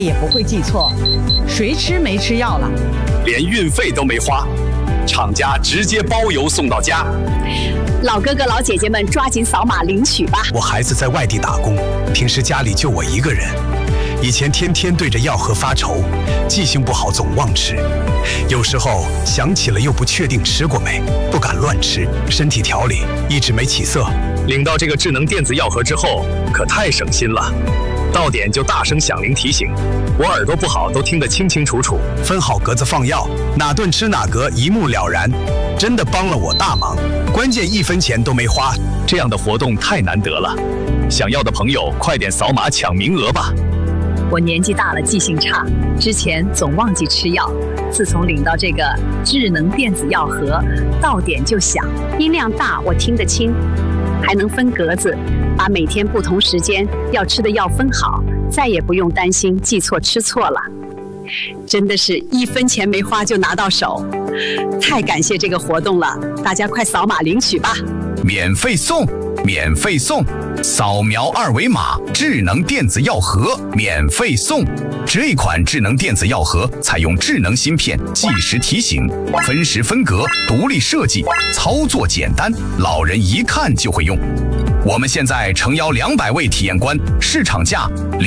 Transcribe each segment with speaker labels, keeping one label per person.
Speaker 1: 也不会记错，谁吃没吃药了？
Speaker 2: 连运费都没花，厂家直接包邮送到家。
Speaker 3: 老哥哥老姐姐们抓紧扫码领取吧！
Speaker 4: 我孩子在外地打工，平时家里就我一个人，以前天天对着药盒发愁，记性不好总忘吃，有时候想起了又不确定吃过没，不敢乱吃，身体调理一直没起色。
Speaker 2: 领到这个智能电子药盒之后，可太省心了。到点就大声响铃提醒，我耳朵不好都听得清清楚楚。
Speaker 4: 分好格子放药，哪顿吃哪格一目了然，真的帮了我大忙。关键1分钱都没花，
Speaker 2: 这样的活动太难得了。想要的朋友快点扫码抢名额吧。
Speaker 3: 我年纪大了，记性差，之前总忘记吃药。自从领到这个智能电子药盒，到点就响，音量大，我听得清，还能分格子，把每天不同时间要吃的药分好，再也不用担心记错吃错了。真的是1分钱没花就拿到手，太感谢这个活动了！大家快扫码领取吧！
Speaker 5: 免费送，免费送！扫描2维码，智能电子药盒免费送。这款智能电子药盒采用智能芯片，计时提醒，分时分格，独立设计，操作简单，老人一看就会用。我们现在诚邀200位体验官，市场价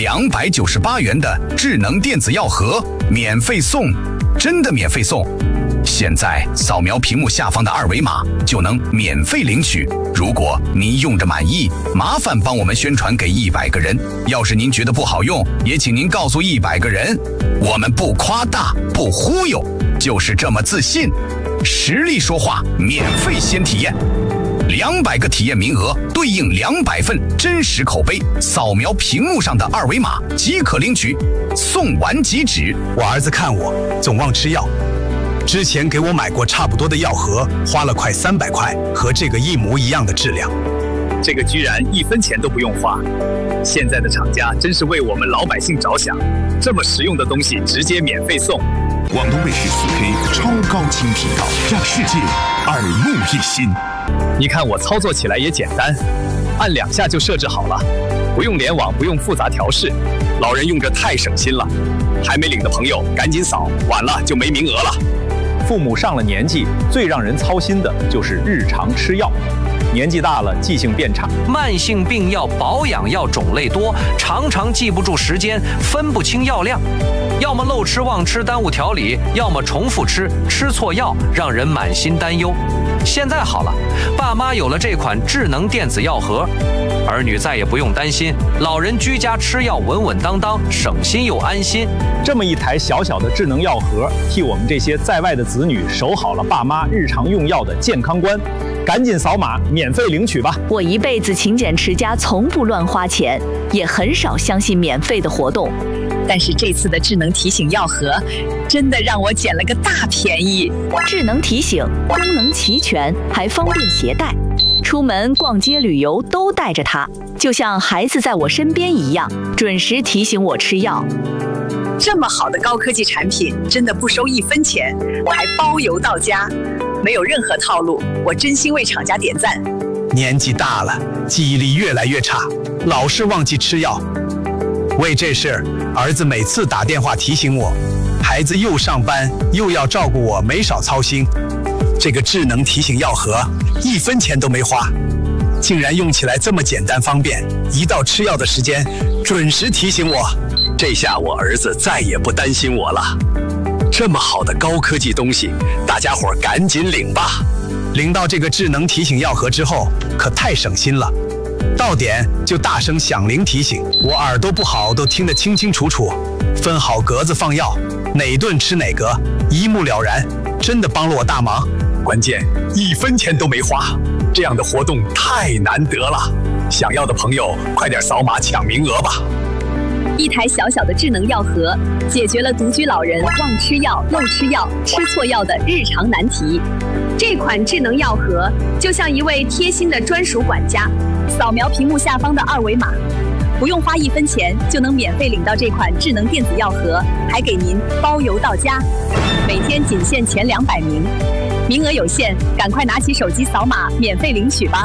Speaker 5: 298元的智能电子药盒免费送，真的免费送！现在扫描屏幕下方的2维码就能免费领取。如果您用着满意，麻烦帮我们宣传给100个人。要是您觉得不好用，也请您告诉100个人。我们不夸大，不忽悠，就是这么自信。实力说话，免费先体验。200个体验名额对应200份真实口碑，扫描屏幕上的2维码即可领取，送完即止。
Speaker 4: 我儿子看我总忘吃药，之前给我买过差不多的药盒，花了快300块，和这个一模一样的质量。
Speaker 2: 这个居然1分钱都不用花，现在的厂家真是为我们老百姓着想，这么实用的东西直接免费送。
Speaker 6: 广东卫视4K 超高清频道，让世界耳目一新。
Speaker 2: 你看我操作起来也简单，按2下就设置好了，不用联网，不用复杂调试，老人用着太省心了。还没领的朋友赶紧扫，晚了就没名额了。
Speaker 7: 父母上了年纪，最让人操心的就是日常吃药。年纪大了，记性变差，
Speaker 8: 慢性病药、保养药种类多，常常记不住时间，分不清药量，要么漏吃忘吃耽误调理，要么重复吃，吃错药，让人满心担忧。现在好了，爸妈有了这款智能电子药盒，儿女再也不用担心，老人居家吃药稳稳当当，省心又安心。
Speaker 7: 这么一台小小的智能药盒，替我们这些在外的子女守好了爸妈日常用药的健康观。赶紧扫码免费领取吧！
Speaker 9: 我一辈子勤俭持家，从不乱花钱，也很少相信免费的活动。
Speaker 3: 但是这次的智能提醒药盒，真的让我捡了个大便宜。
Speaker 9: 智能提醒功能齐全，还方便携带，出门逛街旅游都带着它，就像孩子在我身边一样，准时提醒我吃药。
Speaker 3: 这么好的高科技产品，真的不收1分钱，还包邮到家，没有任何套路，我真心为厂家点赞。
Speaker 4: 年纪大了，记忆力越来越差，老是忘记吃药。为这事，儿子每次打电话提醒我，孩子又上班又要照顾我，没少操心。这个智能提醒药盒1分钱都没花，竟然用起来这么简单方便，一到吃药的时间准时提醒我。
Speaker 2: 这下我儿子再也不担心我了。这么好的高科技东西，大家伙赶紧领吧！
Speaker 4: 领到这个智能提醒药盒之后，可太省心了。到点就大声响铃提醒，我耳朵不好都听得清清楚楚。分好格子放药，哪顿吃哪格，一目了然，真的帮了我大忙。
Speaker 2: 关键1分钱都没花，这样的活动太难得了。想要的朋友快点扫码抢名额吧！
Speaker 3: 一台小小的智能药盒，解决了独居老人忘吃药、漏吃药、吃错药的日常难题。这款智能药盒就像一位贴心的专属管家，扫描屏幕下方的2维码，不用花1分钱就能免费领到这款智能电子药盒，还给您包邮到家。每天仅限前200名，名额有限，赶快拿起手机扫码免费领取吧。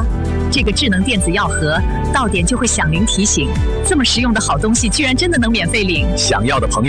Speaker 3: 这个智能电子药盒到点就会响铃提醒。这么实用的好东西，居然真的能免费领！
Speaker 2: 想要的朋友